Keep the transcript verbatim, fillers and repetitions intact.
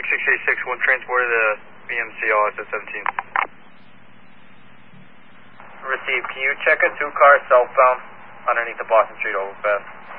six eight six, one transport to the B M C L S at seventeen. Receive, can you check a two-car southbound underneath the Boston Street overpass?